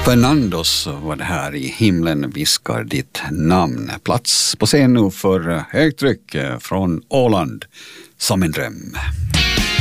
Fernandos var det här. I himlen viskar ditt namn. Plats på scen nu för högtryck från Åland som en dröm.